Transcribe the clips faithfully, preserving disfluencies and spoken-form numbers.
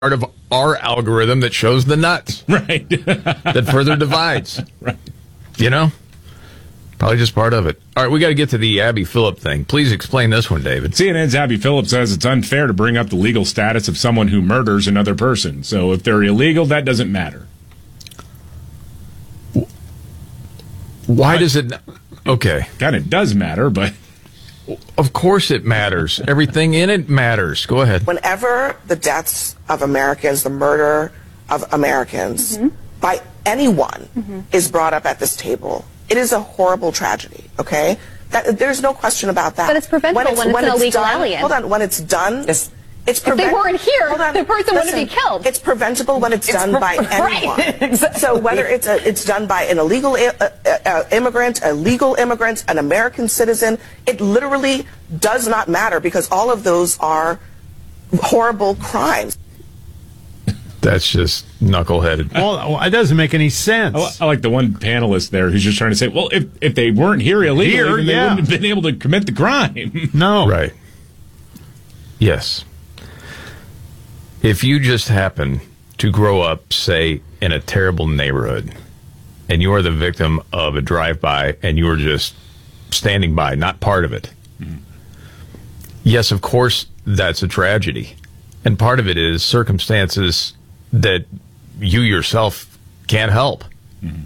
part of our algorithm that shows the nuts. Right. That further divides. Right. You know? Probably just part of it. All right, we got to get to the Abby Phillip thing. Please explain this one, David. C N N's Abby Phillip says it's unfair to bring up the legal status of someone who murders another person. So if they're illegal, that doesn't matter. Why does it... Okay. Kind of does matter, but... Of course it matters. Everything in it matters. Go ahead. Whenever the deaths of Americans, the murder of Americans, mm-hmm. by anyone mm-hmm. is brought up at this table, it is a horrible tragedy, okay? That, there's no question about that. But it's preventable when it's, when it's when an it's illegal done, alien. Hold on, when it's done... Yes. It's if they weren't here, on, the person listen, wouldn't be killed. It's preventable when it's, it's done by anyone. Right. Exactly. So whether it's a, it's done by an illegal uh, uh, immigrant, a legal immigrant, an American citizen, it literally does not matter because all of those are horrible crimes. That's just knuckleheaded. Well, it doesn't make any sense. I, I like the one panelist there who's just trying to say, well, if, if they weren't here illegally, here, then they yeah. wouldn't have been able to commit the crime. No. Right. Yes. If you just happen to grow up, say, in a terrible neighborhood, and you are the victim of a drive-by, and you are just standing by, not part of it, mm-hmm. yes, of course, that's a tragedy. And part of it is circumstances that you yourself can't help. Mm-hmm.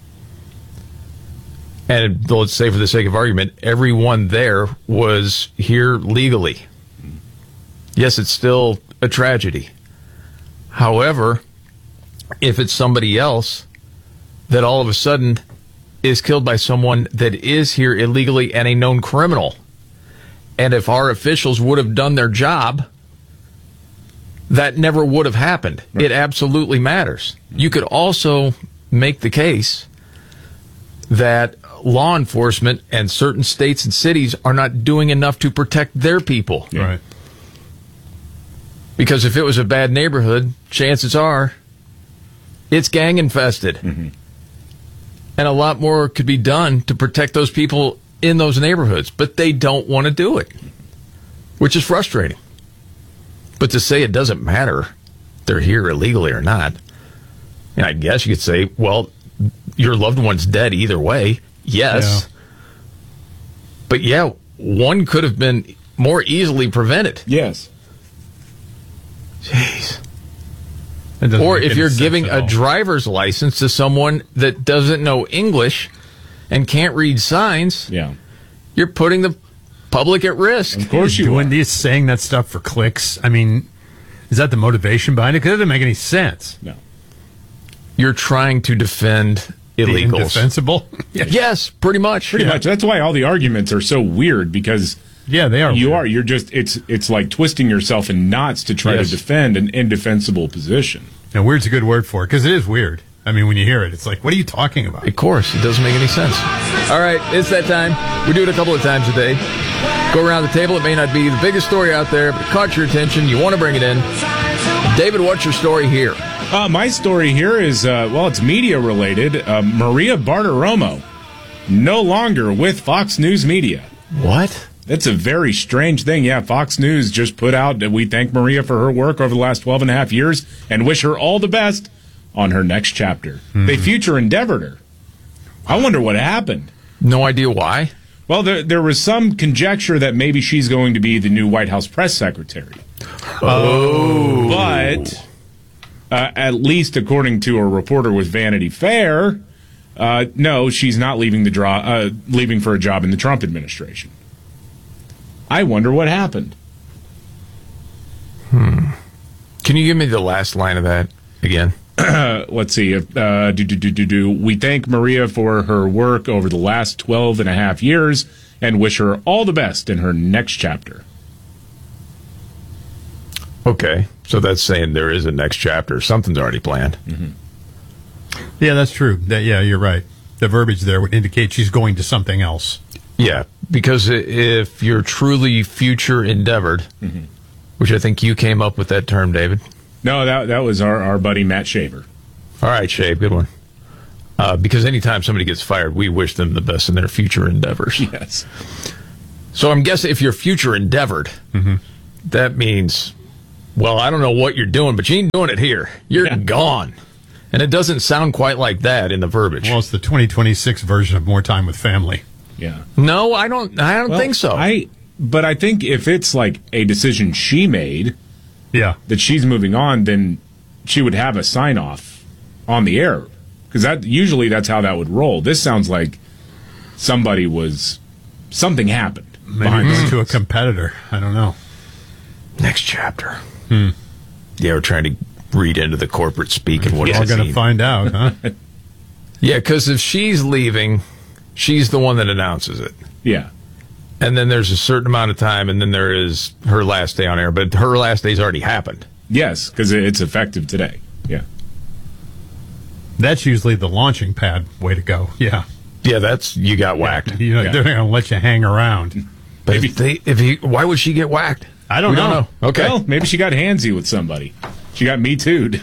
And let's say, for the sake of argument, everyone there was here legally. Mm-hmm. Yes, it's still a tragedy. However, if it's somebody else that all of a sudden is killed by someone that is here illegally and a known criminal, and if our officials would have done their job, that never would have happened. Right. It absolutely matters. You could also make the case that law enforcement and certain states and cities are not doing enough to protect their people. Yeah. Right. Because if it was a bad neighborhood, chances are it's gang infested. Mm-hmm. And a lot more could be done to protect those people in those neighborhoods. But they don't want to do it, which is frustrating. But to say it doesn't matter, they're here illegally or not, and I guess you could say, well, your loved one's dead either way. Yes. Yeah. But yeah, one could have been more easily prevented. Yes. Jeez. Or if you're giving a driver's license to someone that doesn't know English and can't read signs, yeah, you're putting the public at risk. Of course you doing are. These saying that stuff for clicks. I mean, is that the motivation behind it? Because it doesn't make any sense. No. You're trying to defend The illegals. indefensible? Yes, pretty much. Pretty Yeah. much. That's why all the arguments are so weird, because yeah, they are. You weird. are. You're just. It's. It's like twisting yourself in knots to try Yes. to defend an indefensible position. And weird's a good word for it, because it is weird. I mean, when you hear it, it's like, what are you talking about? Of course, it doesn't make any sense. All right, it's that time. We do it a couple of times a day. Go around the table. It may not be the biggest story out there, but it caught your attention. You want to bring it in. David, what's your story here? Uh, my story here is, uh, well, it's media related. Uh, Maria Bartiromo, no longer with Fox News Media. What? That's a very strange thing. Yeah, Fox News just put out that we thank Maria for her work over the last twelve and a half years and wish her all the best on her next chapter. Mm-hmm. They future endeavored her. I wonder what happened. No idea why. Well, there, there was some conjecture that maybe she's going to be the new White House press secretary. Oh. But uh, at least according to a reporter with Vanity Fair, uh, no, she's not leaving the draw, uh, leaving for a job in the Trump administration. I wonder what happened. Hmm. Can you give me the last line of that again? Uh, let's see. If, uh, do, do, do, do, do. We thank Maria for her work over the last twelve and a half years and wish her all the best in her next chapter. Okay, so that's saying there is a next chapter. Something's already planned. Mm-hmm. Yeah, that's true. That, yeah, you're right. The verbiage there would indicate she's going to something else. Yeah, because if you're truly future endeavored, mm-hmm. which I think you came up with that term, David. No, that that was our, our buddy Matt Shaver. All right, Shay, good one. Uh, because anytime somebody gets fired, we wish them the best in their future endeavors. Yes. So I'm guessing if you're future endeavored, mm-hmm. that means well, I don't know what you're doing, but you ain't doing it here. You're Yeah. gone. And it doesn't sound quite like that in the verbiage. Well, it's the twenty twenty-six version of More Time with Family. Yeah. no, I don't. I don't Well, think so. I, but I think if it's like a decision she made Yeah. that she's moving on, then she would have a sign off on the air, because that usually that's how that would roll. This sounds like somebody was something happened. Maybe behind the going scenes. to a competitor. I don't know. Next chapter. Hmm. Yeah, we're trying to read into the corporate speak and what We're it's all going to seen. find out, huh? Yeah, because if she's leaving, she's the one that announces it. Yeah. And then there's a certain amount of time, and then there is her last day on air. But her last day's already happened. Yes, because it's effective today. Yeah. That's usually the launching pad way to go. Yeah. Yeah, that's you got whacked. You know, Yeah. they're not going to let you hang around. But Maybe- if they, if he, why would she get whacked? I don't We know. don't know. Okay. Well, maybe she got handsy with somebody. She got me too'd.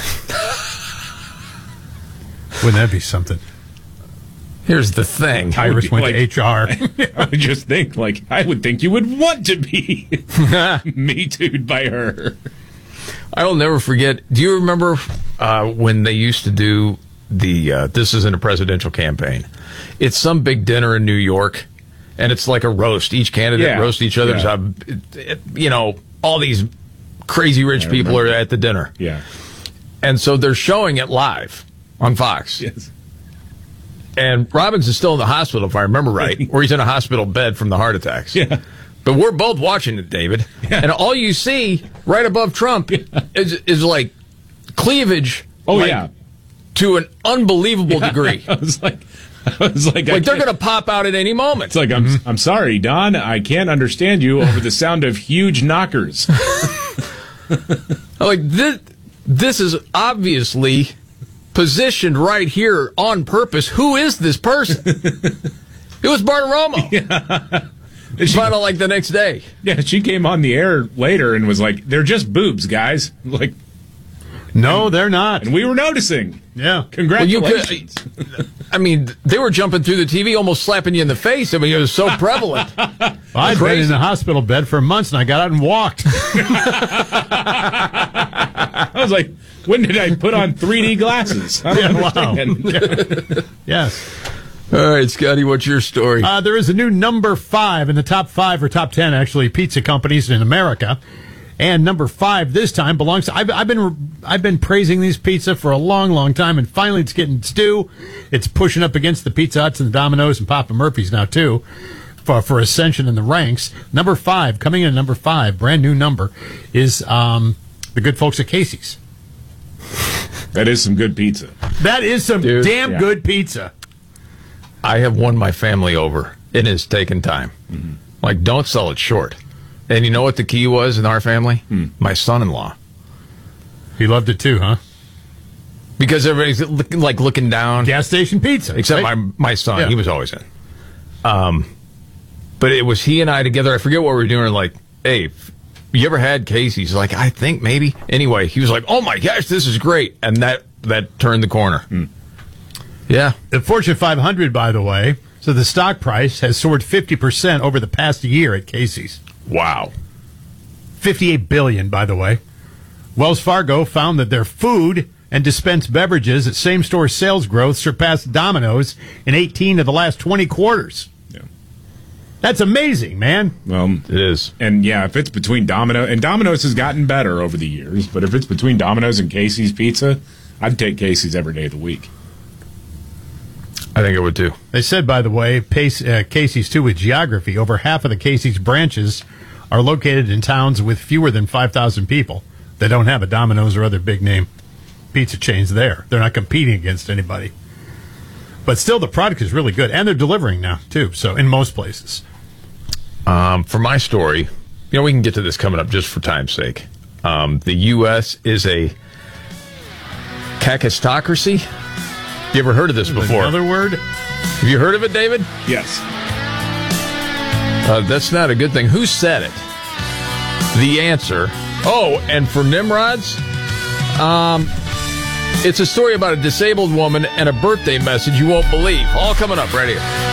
Wouldn't that be something? Here's the thing. Iris be went like- to H R. I would just think, like, I would think you would want to be me too'd by her. I will never forget. Do you remember uh, when they used to do the uh, this isn't a presidential campaign? It's some big dinner in New York, and it's like a roast. Each candidate Yeah. roast each other's. Yeah. Uh, it- it- you know, all these crazy rich I people remember. are at the dinner, Yeah. and so they're showing it live on Fox. Yes. And Robbins is still in the hospital, if I remember right, or he's in a hospital bed from the heart attacks. Yeah. But we're both watching it, David. Yeah. And all you see right above Trump is, is like cleavage. Oh, like, yeah. to an unbelievable degree. I was like, I was like, I Like they're can't- going to pop out at any moment. It's like, I'm, I'm sorry, Don. I can't understand you over the sound of huge knockers. I'm like this, this is obviously positioned right here on purpose. Who is this person? It was Bartiromo. Yeah. Found out like the next day. Yeah, she came on the air later and was like, they're just boobs, guys. Like, No, they're not. and we were noticing. Yeah. Congratulations. I mean, they were jumping through the T V, almost slapping you in the face. I mean, it was so prevalent. I'd been Crazy. in the hospital bed for months, and I got out and walked. I was like, when did I put on three D glasses? I don't Yeah, wow. understand. Yes. All right, Scotty, what's your story? Uh, there is a new number five in the top five or top ten, actually, pizza companies in America. And number five this time belongs to, I've, I've been I've been praising these pizza for a long, long time, and finally it's getting its due. It's pushing up against the Pizza Huts and the Domino's and Papa Murphy's now, too, for, for ascension in the ranks. Number five, coming in at number five, brand new number, is um, the good folks at Casey's. That is some good pizza. That is some Dude, damn yeah. good pizza. I have won my family over. It has taken time. Mm-hmm. Like, don't sell it short. And you know what the key was in our family? Hmm. My son-in-law. He loved it, too, huh? Because everybody's look, like looking down. Gas station pizza. Except right? my my son, Yeah. he was always in. Um, but it was he and I together. I forget what we were doing. Like, hey, you ever had Casey's? Like, I think maybe. Anyway, he was like, "Oh my gosh, this is great," and that that turned the corner. Yeah, The Fortune five hundred, by the way, so the stock price has soared fifty percent over the past year at Casey's. wow. fifty-eight billion dollars, by the way. Wells Fargo found that their food and dispensed beverages at same-store sales growth surpassed Domino's in eighteen of the last twenty quarters. Yeah. That's amazing, man. Well, It is. and yeah, if it's between Domino and Domino's has gotten better over the years, but if it's between Domino's and Casey's Pizza, I'd take Casey's every day of the week. I think it would too. They said, by the way, Pace, uh, Casey's, too, with geography, over half of the Casey's branches are located in towns with fewer than five thousand people that don't have a Domino's or other big-name pizza chains there. They're not competing against anybody. But still, the product is really good, and they're delivering now, too, so in most places. Um, for my story, you know, we can get to this coming up just for time's sake. Um, the U S is a kakistocracy. You ever heard of this before? Another word? Have you heard of it, David? Yes. Uh, that's not a good thing. Who said it? The answer. Oh, and for Nimrods, um, it's a story about a disabled woman and a birthday message you won't believe. All coming up right here.